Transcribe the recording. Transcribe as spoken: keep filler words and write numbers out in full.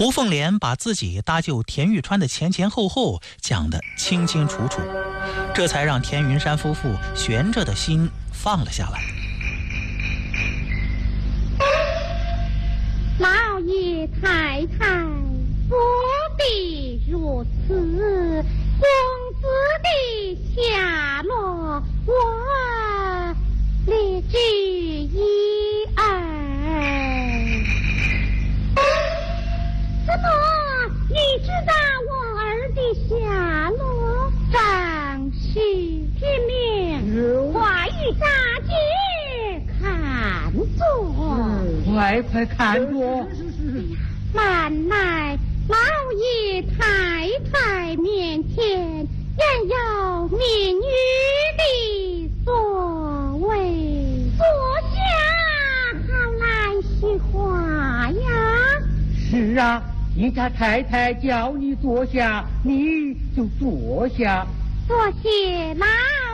胡凤莲把自己搭救田玉川的前前后后讲得清清楚楚，这才让田云山夫妇悬着的心放了下来。 老爷太太不必如此，公子的下落我略知一二。怎么你知道我儿的下落？正是天明，话语大姐看着， 快快看着。 慢来老爷太太面前，也有民女的所谓，坐下好来叙话呀。 是啊，人家太太叫你坐下，你就坐下。 多谢老